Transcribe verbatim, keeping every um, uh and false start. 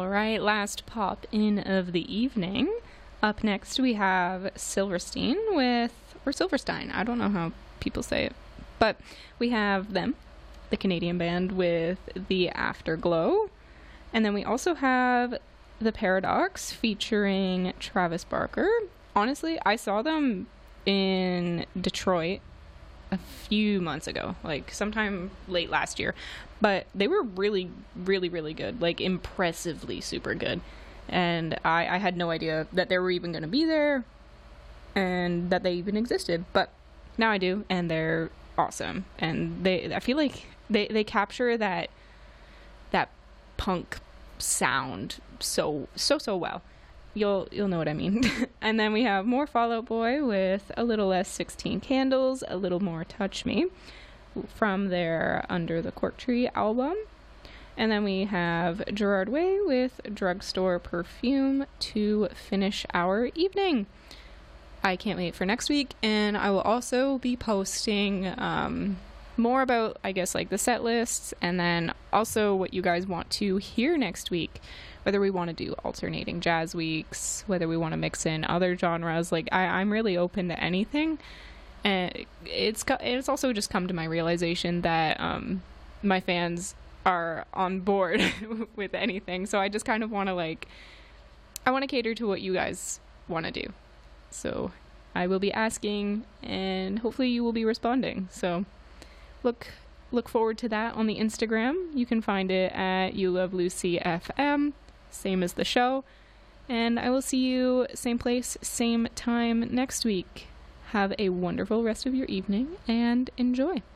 All right, last pop in of the evening. Up next, we have Silverstein with, or Silverstein, I don't know how people say it, but we have them, the Canadian band, with The Afterglow. And then we also have The Paradox featuring Travis Barker. Honestly, I saw them in Detroit a few months ago, like sometime late last year, but they were really really really good, like impressively super good, and I, I had no idea that they were even going to be there and that they even existed, but now I do, and they're awesome. And they I feel like they, they capture that that punk sound so so so well. You'll you'll know what I mean. And then we have more Fall Out Boy with a little less sixteen Candles, a little more Touch Me from their Under the Cork Tree album. And then we have Gerard Way with Drugstore Perfume to finish our evening. I can't wait for next week, and I will also be posting um, more about, I guess, like the set lists, and then also what you guys want to hear next week. Whether we want to do alternating jazz weeks, whether we want to mix in other genres, like I, I'm really open to anything. And it's it's also just come to my realization that um, my fans are on board with anything. So I just kind of want to like, I want to cater to what you guys want to do. So I will be asking, and hopefully you will be responding. So look look forward to that on the Instagram. You can find it at You Love Lucy F M. Same as the show, and I will see you same place, same time next week. Have a wonderful rest of your evening and enjoy.